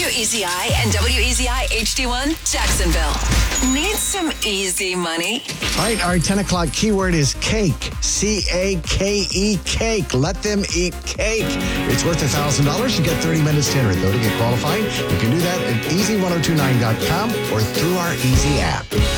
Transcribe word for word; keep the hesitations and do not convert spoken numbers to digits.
E Z I and W E Z I H D one, Jacksonville. Need some easy money? All right, our ten o'clock keyword is cake. C A K E, cake. Let them eat cake. It's worth one thousand dollars. You get thirty minutes to enter it, though, to get qualified. You can do that at easy ten twenty-nine dot com or through our Easy app.